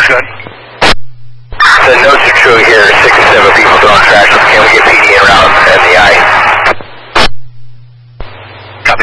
Looks good. The notes are true here. 6 to 7 people throwing tractions. Can we get PD